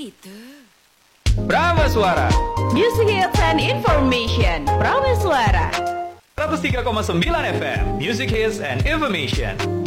gitu. Prameswara Music Hits and Information. Prameswara 103,9 FM Music Hits and Information.